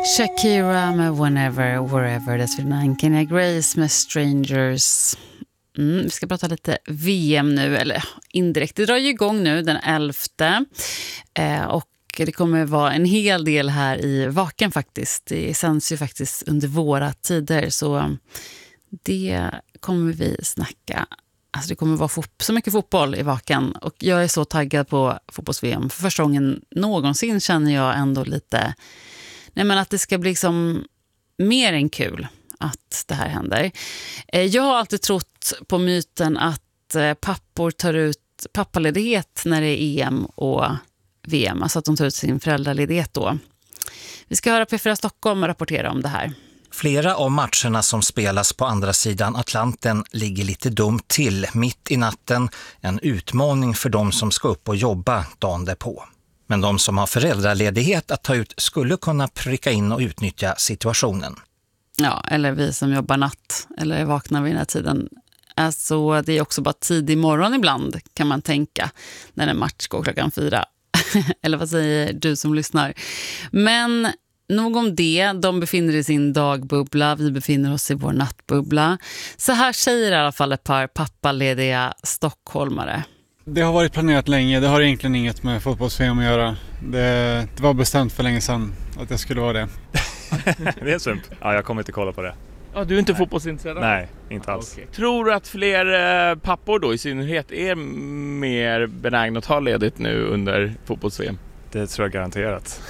Shakira med Whenever, Wherever, dessförinnan Kenya Grace med Strangers. Vi ska prata lite VM nu, eller indirekt. Det drar ju igång nu den 11. Och det kommer vara en hel del här i Vaken faktiskt. Det sänds ju faktiskt under våra tider, så det kommer vi snacka. Alltså det kommer vara så mycket fotboll i Vaken, och jag är så taggad på fotbolls-VM. För första gången någonsin känner jag ändå lite att det ska bli liksom mer än kul att det här händer. Jag har alltid trott på myten att pappor tar ut pappaledighet när det är EM och VM, alltså att de tar ut sin föräldraledighet då. Vi ska höra P4 Stockholm rapportera om det här. Flera av matcherna som spelas på andra sidan Atlanten ligger lite dumt till mitt i natten. En utmaning för de som ska upp och jobba dagen därpå. Men de som har föräldraledighet att ta ut skulle kunna pricka in och utnyttja situationen. Ja, eller vi som jobbar natt eller vaknar vid den här tiden. Alltså, det är också bara tidig morgon ibland, kan man tänka, när en match går 4:00. Eller vad säger du som lyssnar? Men nog om det, de befinner i sin dagbubbla, vi befinner oss i vår nattbubbla. Så här säger i alla fall ett par pappalediga stockholmare. Det har varit planerat länge, det har egentligen inget med fotbolls-VM att göra. Det var bestämt för länge sedan att det skulle vara det. Det är sump. Ja, jag kommer inte kolla på det. Ja, du är inte fotbollsintresserad? Nej, inte alls. Okay. Tror du att fler pappor då i synnerhet är mer benägna att ta ledigt nu under fotbolls-VM? Det tror jag garanterat.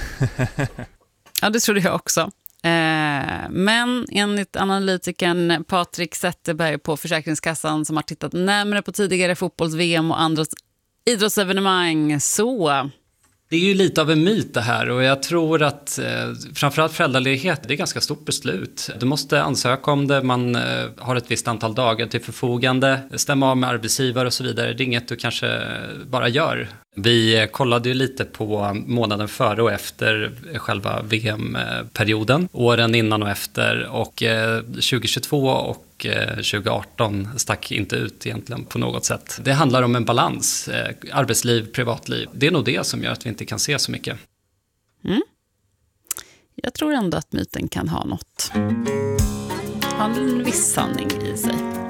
Ja, det tror jag också. Men enligt analytikern Patrik Zetterberg på Försäkringskassan, som har tittat närmare på tidigare fotbolls-VM och andra idrottsevenemang, så... Det är ju lite av en myt det här, och jag tror att framförallt föräldraledighet, det är ganska stort beslut. Du måste ansöka om det, man har ett visst antal dagar till förfogande, stämma av med arbetsgivare och så vidare. Det är inget du kanske bara gör. Vi kollade ju lite på månaden före och efter själva VM-perioden, åren innan och efter, och 2022 och 2018 stack inte ut egentligen på något sätt. Det handlar om en balans, arbetsliv, privatliv. Det är nog det som gör att vi inte kan se så mycket. Jag tror ändå att myten kan ha något. Har en viss sanning i sig.